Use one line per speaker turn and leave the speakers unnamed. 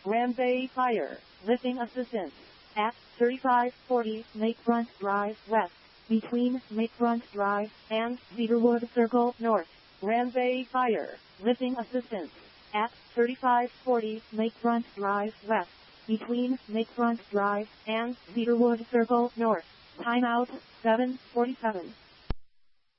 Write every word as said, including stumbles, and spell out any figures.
Ramsay Fire, lifting assistance at thirty-five forty Lakefront Drive West, between Lakefront Drive and Cedarwood Circle North. Ramsay Fire, lifting assistance at thirty-five forty Lakefront Drive West, between Lakefront Drive and Cedarwood Circle North. Timeout seven forty-seven.